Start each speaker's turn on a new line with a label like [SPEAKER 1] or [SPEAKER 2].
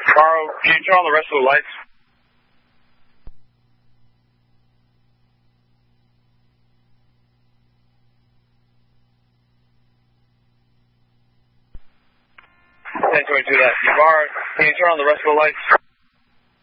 [SPEAKER 1] Carl, can you turn on the rest of the lights? Can you turn on the rest of the lights?